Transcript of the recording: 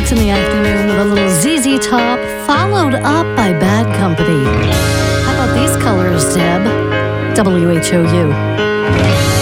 starts in the afternoon with a little ZZ Top, followed up by Bad Company. How about these colors, Deb? WHOU.